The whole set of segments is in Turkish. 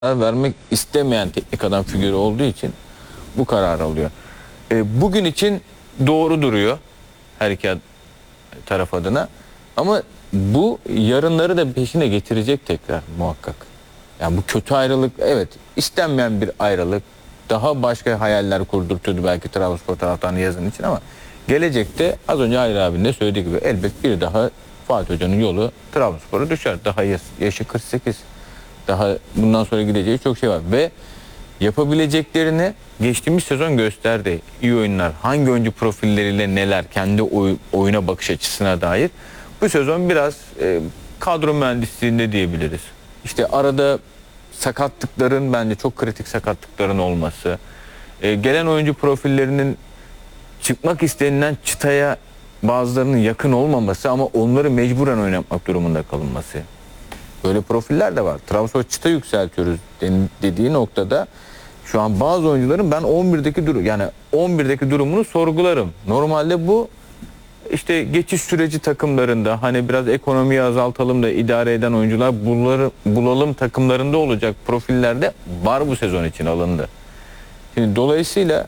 vermek istemeyen teknik adam figürü olduğu için bu karar alıyor. Bugün için doğru duruyor her iki taraf adına. Ama bu yarınları da peşine getirecek tekrar muhakkak. Yani bu kötü ayrılık, evet, istenmeyen bir ayrılık. Daha başka hayaller kurdurtuyordu belki Trabzonspor taraftarını yazın için, ama gelecekte az önce Hayri abinin de söylediği gibi elbet bir daha Fatih Hoca'nın yolu Trabzonspor'a düşer. Daha yaşı 48. Daha bundan sonra gideceği çok şey var ve yapabileceklerini geçtiğimiz sezon gösterdi. İyi oyunlar, hangi oyuncu profilleriyle neler, kendi oyuna bakış açısına dair. Bu sezon biraz kadro mühendisliğinde diyebiliriz. İşte arada sakatlıkların, bence çok kritik sakatlıkların olması, gelen oyuncu profillerinin çıkmak istenilen çıtaya bazılarının yakın olmaması ama onları mecburen oynatmak durumunda kalınması. Böyle profiller de var. Trabzonspor çıta yükseltiyoruz dediği noktada şu an bazı oyuncuların ben 11'deki durumunu sorgularım. Normalde bu işte geçiş süreci takımlarında, hani biraz ekonomiyi azaltalım da idare eden oyuncular bulalım takımlarında olacak profillerde var, bu sezon için alındı. Şimdi dolayısıyla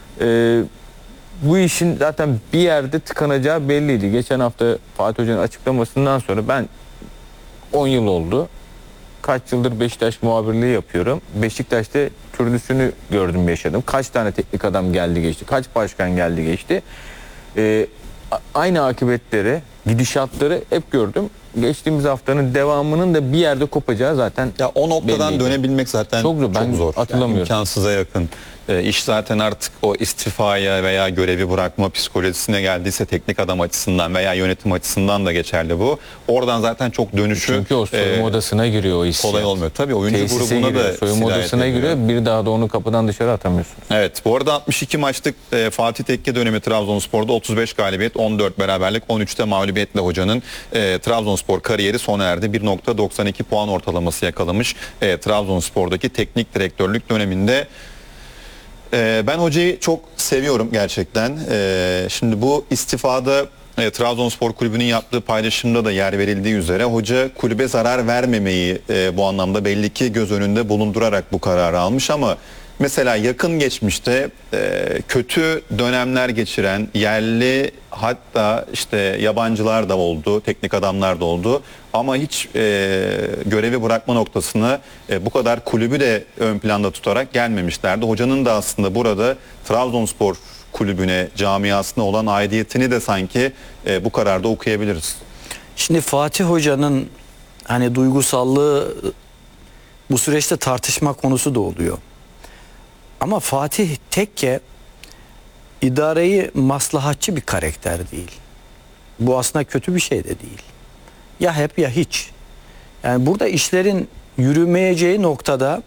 bu işin zaten bir yerde tıkanacağı belliydi. Geçen hafta Fatih Hoca'nın açıklamasından sonra ben 10 yıl oldu. Kaç yıldır Beşiktaş muhabirliği yapıyorum. Beşiktaş'ta türlüsünü gördüm, yaşadım. Kaç tane teknik adam geldi geçti. Kaç başkan geldi geçti. Aynı akıbetleri, gidişatları hep gördüm. Geçtiğimiz haftanın devamının da bir yerde kopacağı zaten ya o noktadan belliydi. dönebilmek zaten çok zor. Hatırlamıyorum. Yani imkansıza yakın. İş zaten artık o istifaya veya görevi bırakma psikolojisine geldiyse teknik adam açısından veya yönetim açısından da geçerli bu. Oradan zaten çok dönüşü... Çünkü o soyunma odasına giriyor o hissiyat. Kolay olmuyor. Tabii oyuncu tesise grubuna giriyor, da soyunma odasına giriyor. Bir daha da onu kapıdan dışarı atamıyorsunuz. Evet, bu arada 62 maçlık Fatih Tekke dönemi Trabzonspor'da 35 galibiyet, 14 beraberlik, 13'te mağlubiyetle hocanın Trabzonspor kariyeri sona erdi. 1.92 puan ortalaması yakalamış Trabzonspor'daki teknik direktörlük döneminde. Ben hocayı çok seviyorum gerçekten. Şimdi bu istifada Trabzonspor Kulübü'nün yaptığı paylaşımda da yer verildiği üzere hoca kulübe zarar vermemeyi bu anlamda belli ki göz önünde bulundurarak bu kararı almış, ama mesela yakın geçmişte kötü dönemler geçiren yerli, hatta işte yabancılar da oldu, teknik adamlar da oldu, ama hiç görevi bırakma noktasını bu kadar kulübü de ön planda tutarak gelmemişlerdi. Hocanın da aslında burada Trabzonspor kulübüne, camiasına olan aidiyetini de sanki bu kararda okuyabiliriz. Şimdi Fatih Hoca'nın hani duygusallığı bu süreçte tartışma konusu da oluyor. Ama Fatih Tekke idareyi maslahatçı bir karakter değil. Bu aslında kötü bir şey de değil. Ya hep ya hiç. Yani burada işlerin yürümeyeceği noktada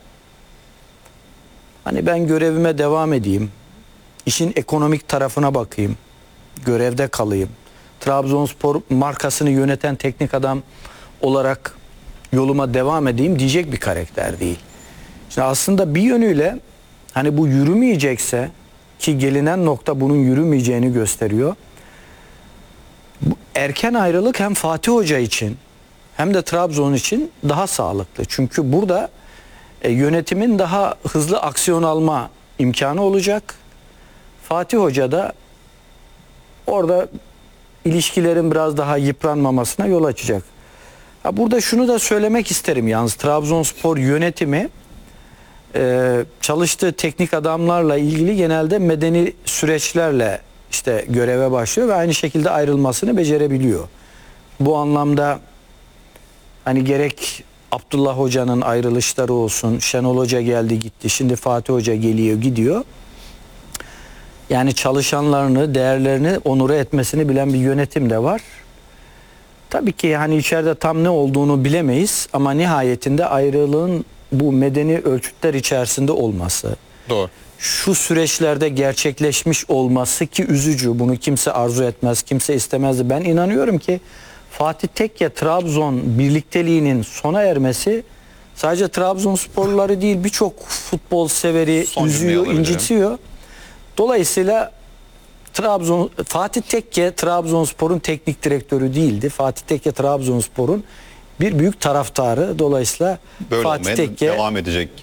hani ben görevime devam edeyim, işin ekonomik tarafına bakayım, görevde kalayım, Trabzonspor markasını yöneten teknik adam olarak yoluma devam edeyim diyecek bir karakter değil. Şimdi aslında bir yönüyle hani bu yürümeyecekse, ki gelinen nokta bunun yürümeyeceğini gösteriyor. Bu erken ayrılık hem Fatih Hoca için hem de Trabzon için daha sağlıklı. Çünkü burada yönetimin daha hızlı aksiyon alma imkanı olacak. Fatih Hoca da orada ilişkilerin biraz daha yıpranmamasına yol açacak. Burada şunu da söylemek isterim yalnız, Trabzonspor yönetimi çalıştığı teknik adamlarla ilgili genelde medeni süreçlerle işte göreve başlıyor ve aynı şekilde ayrılmasını becerebiliyor. Bu anlamda hani gerek Abdullah Hoca'nın ayrılışları olsun, Şenol Hoca geldi gitti, şimdi Fatih Hoca geliyor gidiyor. Yani çalışanlarını, değerlerini onure etmesini bilen bir yönetim de var. Tabii ki yani içeride tam ne olduğunu bilemeyiz ama nihayetinde ayrılığın bu medeni ölçütler içerisinde olması, Doğru. şu süreçlerde gerçekleşmiş olması ki üzücü, bunu kimse arzu etmez, kimse istemezdi. Ben inanıyorum ki Fatih Tekke Trabzon birlikteliğinin sona ermesi sadece Trabzonsporluları değil birçok futbol severi üzüyor, incitiyor. Dolayısıyla Fatih Tekke Trabzonspor'un teknik direktörü değildi. Fatih Tekke Trabzonspor'un bir büyük taraftarı. Dolayısıyla Böyle Fatih olmaya Tekke devam edecek.